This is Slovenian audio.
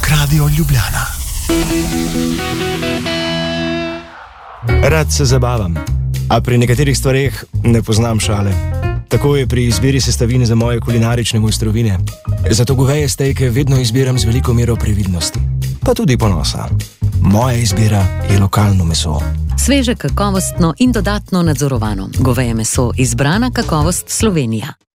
Radio Ljubljana. Rad se zabavam, a pri nekaterih stvareh ne poznam šale. Tako je pri izbiri sestavin za moje kulinarične mojstrovine. Zato goveje stejke vedno izbiram z veliko mero previdnosti, pa tudi ponosa. Moja izbira je lokalno meso. Sveže, kakovostno in dodatno nadzorovano. Goveje meso, izbrana kakovost Slovenija.